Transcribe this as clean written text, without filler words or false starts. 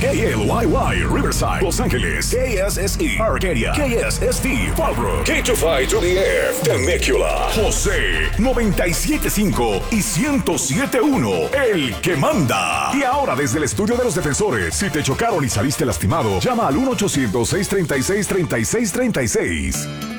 KLYY, Riverside, Los Ángeles, KSSE, Arcadia, KSST, Fallbrook, K25 to the Air, Temecula, José, 97.5 y 107.1, el que manda. Y ahora desde el estudio de los defensores, si te chocaron y saliste lastimado, llama al 1-800-636-3636.